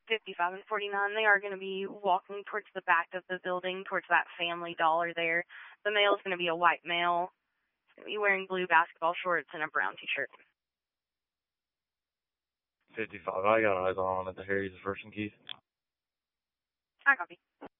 55 and 49. They are going to be walking towards the back of the building, towards that Family Dollar there. The male is going to be a white male. He's going to be wearing blue basketball shorts and a brown t-shirt. 55, I got eyes on at the Harry's first and Keith. I copy.